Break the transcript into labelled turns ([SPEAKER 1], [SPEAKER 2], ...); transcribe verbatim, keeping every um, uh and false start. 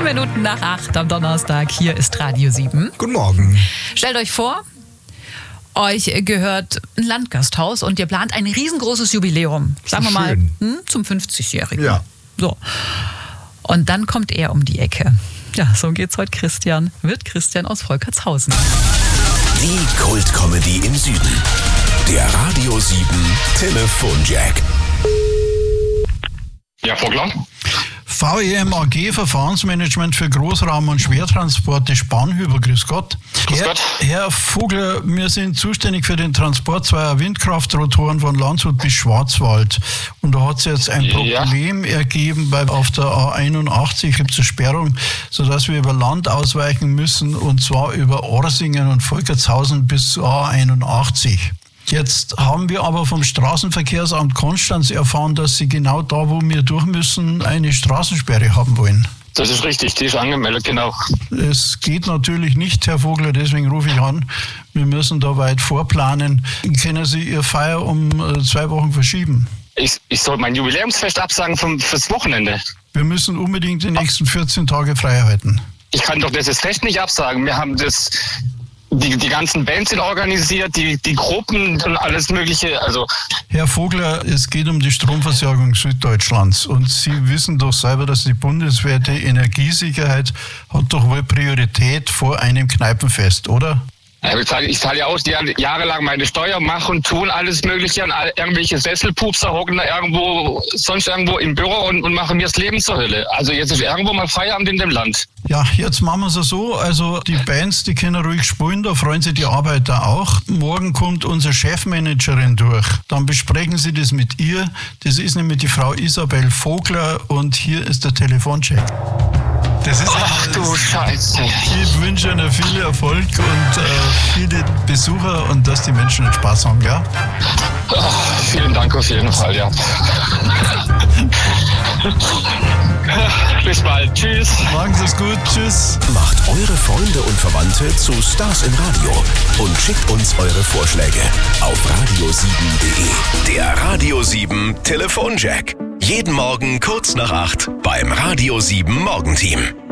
[SPEAKER 1] Zehn Minuten nach acht am Donnerstag. Hier ist Radio sieben.
[SPEAKER 2] Guten Morgen.
[SPEAKER 1] Stellt euch vor, euch gehört ein Landgasthaus und ihr plant ein riesengroßes Jubiläum. Sagen wir mal hm, zum fünfzigjährigen.
[SPEAKER 2] Ja.
[SPEAKER 1] So. Und dann kommt er um die Ecke. Ja, so geht's heute Christian. Wird Christian aus Volkertshausen.
[SPEAKER 3] Die Kult-Comedy im Süden. Der Radio sieben Telefonjack.
[SPEAKER 4] Ja, Vogler.
[SPEAKER 5] V E M A G Verfahrensmanagement für Großraum- und Schwertransporte Spanhüber. Grüß Gott.
[SPEAKER 4] Grüß
[SPEAKER 5] Herr,
[SPEAKER 4] Gott.
[SPEAKER 5] Herr Vogler, wir sind zuständig für den Transport zweier Windkraftrotoren von Landshut bis Schwarzwald. Und da hat es jetzt ein Problem ja. ergeben, weil auf der A einundachtzig gibt es eine Sperrung, sodass wir über Land ausweichen müssen, und zwar über Orsingen und Volkertshausen bis zur A einundachtzig. Jetzt haben wir aber vom Straßenverkehrsamt Konstanz erfahren, dass Sie genau da, wo wir durch müssen, eine Straßensperre haben wollen.
[SPEAKER 4] Das ist richtig, die ist angemeldet, genau.
[SPEAKER 5] Es geht natürlich nicht, Herr Vogler, deswegen rufe ich an. Wir müssen da weit vorplanen. Können Sie Ihr Feier um zwei Wochen verschieben?
[SPEAKER 4] Ich, ich soll mein Jubiläumsfest absagen vom, fürs Wochenende.
[SPEAKER 5] Wir müssen unbedingt die nächsten vierzehn Tage frei halten.
[SPEAKER 4] Ich kann doch das Fest nicht absagen. Wir haben das... Die, die ganzen Bands sind organisiert, die, die Gruppen und alles Mögliche. Also
[SPEAKER 5] Herr Vogler, es geht um die Stromversorgung Süddeutschlands. Und Sie wissen doch selber, dass die bundesweite Energiesicherheit hat doch wohl Priorität vor einem Kneipenfest, oder?
[SPEAKER 4] Ich zahle, ich zahle ja aus, die jahrelang meine Steuer machen und tun alles Mögliche, an irgendwelche Sesselpupser hocken da irgendwo, sonst irgendwo im Büro und, und machen mir das Leben zur Hölle. Also jetzt ist irgendwo mal Feierabend in dem Land.
[SPEAKER 5] Ja, jetzt machen wir es so, also die Bands, die können ruhig spielen, da freuen sich die Arbeiter auch. Morgen kommt unsere Chefmanagerin durch, dann besprechen Sie das mit ihr. Das ist nämlich die Frau Isabel Vogler und hier ist der Telefoncheck. Das ist
[SPEAKER 4] Ach du Scheiße.
[SPEAKER 5] Ich wünsche Ihnen viel Erfolg und äh, viele Besucher und dass die Menschen Spaß haben, ja?
[SPEAKER 4] Ach, vielen Dank auf jeden Fall, ja. Bis bald. Tschüss.
[SPEAKER 5] Machen Sie es gut. Tschüss.
[SPEAKER 3] Macht eure Freunde und Verwandte zu Stars im Radio und schickt uns eure Vorschläge auf radio sieben punkt de. Der Radio sieben Telefonjack. Jeden Morgen kurz nach acht beim Radio sieben Morgenteam.